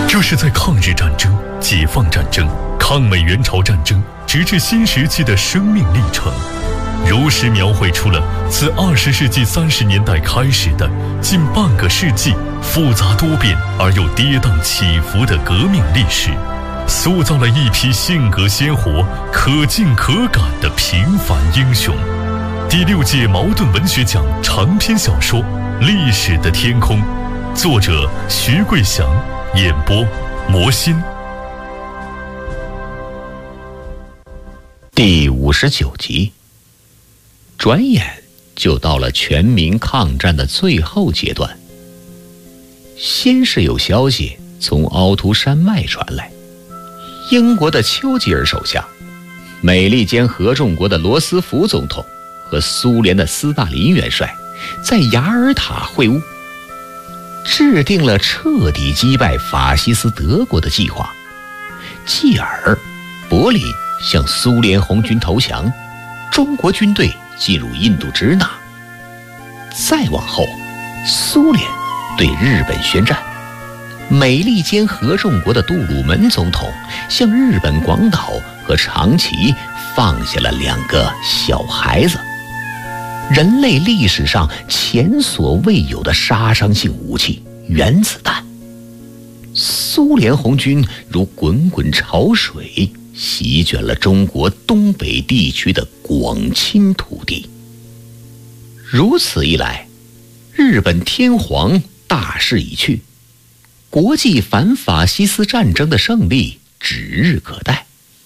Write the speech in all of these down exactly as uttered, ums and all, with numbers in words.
这是在抗日战争、解放战争、抗美援朝战争直至新石器的生命历程，如实描绘出了自二十世纪三十年代开始的近半个世纪复杂多变而又跌宕起伏的革命历史，塑造了一批性格鲜活、可敬可感的平凡英雄。第六届茅盾文学奖长篇小说《历史的天空》，作者徐桂祥，演播魔心。 第五十九集，转眼就到了全民抗战的最后阶段。先是有消息从凹凸山脉传来，英国的丘吉尔首相、美利坚合众国的罗斯福总统和苏联的斯大林元帅在雅尔塔会晤，制定了彻底击败法西斯德国的计划，继而柏林向苏联红军投降，中国军队进入印度支那。再往后，苏联对日本宣战，美利坚合众国的杜鲁门总统向日本广岛和长崎放下了两个小孩子，人类历史上前所未有的杀伤性武器原子弹。苏联红军如滚滚潮水席卷了中国东北地区的广侵土地。如此一来，日本天皇大势已去，国际反法西斯战争的胜利指日可待。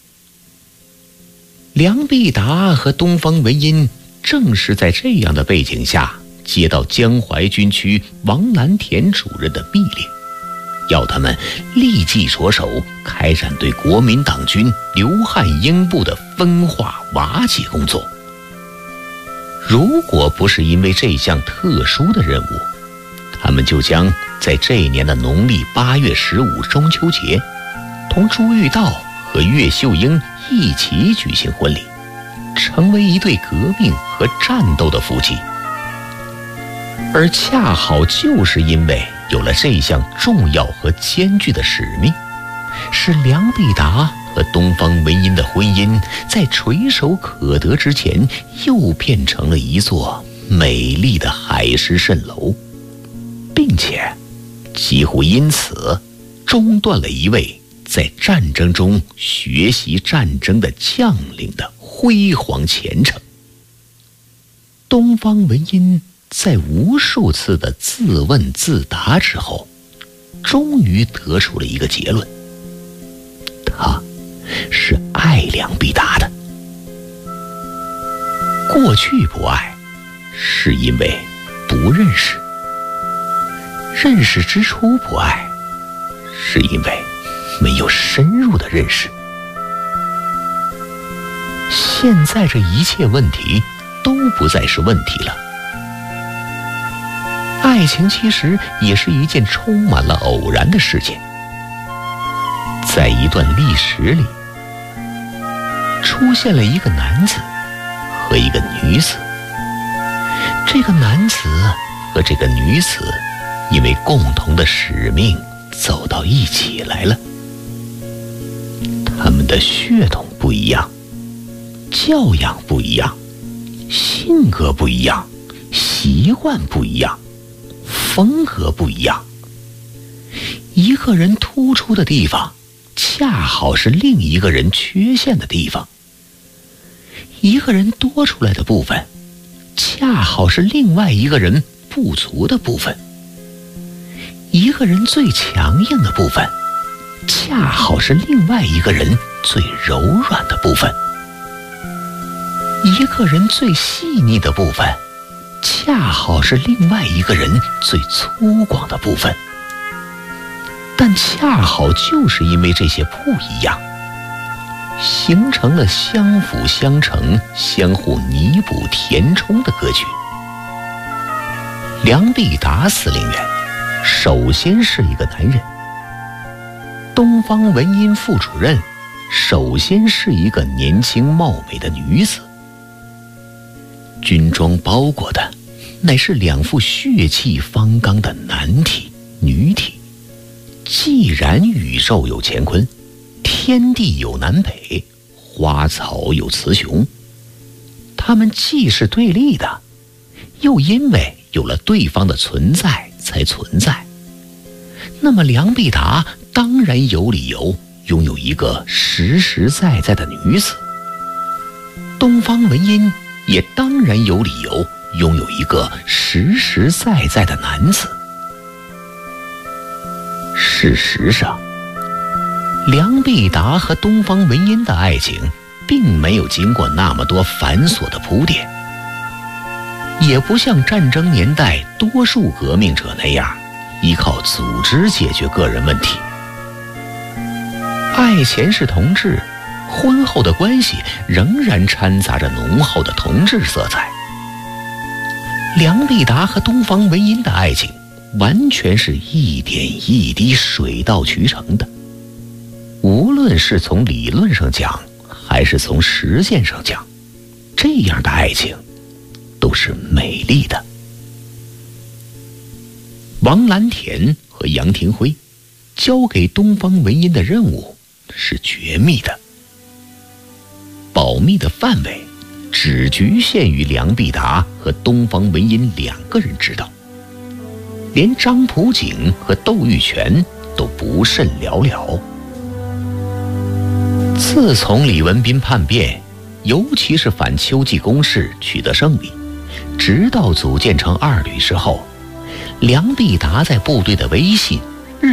梁必达和东方文音正是在这样的背景下接到江淮军区王南田主任的密令，要他们立即着手开展对国民党军刘汉英部的分化瓦解工作。如果不是因为这项特殊的任务，他们就将在这一年的农历八月十五中秋节，同朱玉道和岳秀英一起举行婚礼，成为一对革命和战斗的夫妻。而恰好就是因为有了这项重要和艰巨的使命，使梁必达和东方文音的婚姻在垂手可得之前，又变成了一座美丽的海市蜃楼，并且几乎因此中断了一位在战争中学习战争的将领的辉煌前程。东方文音在无数次的自问自答之后，终于得出了一个结论：他是爱梁必达的。过去不爱，是因为不认识；认识之初不爱，是因为没有深入的认识。现在这一切问题都不再是问题了。爱情其实也是一件充满了偶然的事件。在一段历史里，出现了一个男子和一个女子。这个男子和这个女子因为共同的使命走到一起来了。他们的血统不一样，教养不一样，性格不一样，习惯不一样，风格不一样。一个人突出的地方，恰好是另一个人缺陷的地方；一个人多出来的部分，恰好是另外一个人不足的部分；一个人最强硬的部分，恰好是另外一个人最柔软的部分；一个人最细腻的部分，恰好是另外一个人最粗犷的部分。但恰好就是因为这些不一样，形成了相辅相成、相互弥补填充的格局。梁必达司令员首先是一个男人，东方文音副主任首先是一个年轻貌美的女子。军装包裹的乃是两副血气方刚的男体、女体，既然宇宙有乾坤，天地有南北，花草有雌雄。他们既是对立的，又因为有了对方的存在才存在。那么梁必达当然有理由拥有一个实实在在的女子，东方文音也当然有理由拥有一个实实在在的男子。事实上，梁必达和东方文音的爱情并没有经过那么多繁琐的铺垫，也不像战争年代多数革命者那样依靠组织解决个人问题。爱前是同志，婚后的关系仍然掺杂着浓厚的同志色彩。梁必达和东方文音的爱情完全是一点一滴水到渠成的，无论是从理论上讲还是从实践上讲，这样的爱情都是美丽的。王蓝田和杨廷辉交给东方文音的任务是绝密的，保密的范围只局限于梁必达和东方文音两个人知道，连张普景和窦玉泉都不甚了了。自从李文斌叛变，尤其是反秋季攻势取得胜利，直到组建成二旅之后，梁必达在部队的威信